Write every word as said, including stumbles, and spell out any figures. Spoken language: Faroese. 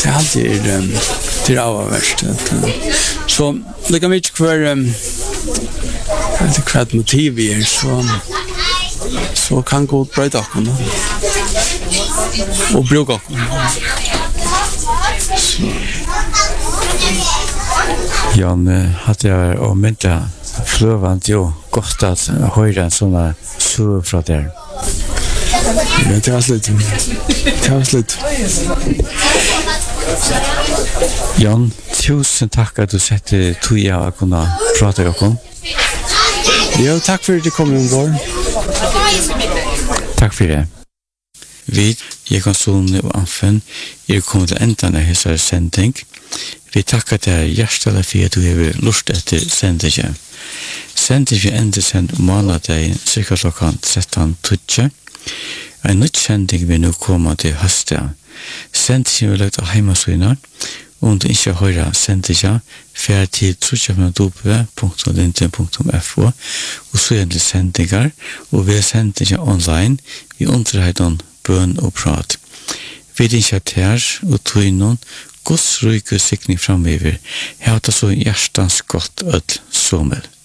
det alltid är um, till avvärst. Så det kan vi inte kvar um, det kvart motiv är så så kan gå ut bra kunna och bruka Jan hade jag och mynta flövant jo gott att höra en sån här sur från där. Ja, det var slut. Det var slut. Jan, tusen tack att du sätter toja att kunna prata med oss. Ja, tack för att du kom ombord. Tack för det. Vi, jag kan Sune och Anfen, är kommit till ändan av hela sändning. Vi tackar dig hjärtligt för att du har lust efter sändningen. Sändningen ändrar sen månaden cirka klockan tretton tjugo. En nytt sändning vi nu kommer till hösten. Sändningen är lagt av hemmasöjnar. Om du inte höra sändningen, färd till w w w punkt linten punkt f o och så är det sändningar och vi sändningar online i underheten bön och prat. Vi initiativ och tog någon Guds rike sikning framöver. Jag har så hjärtans gott öll sommer.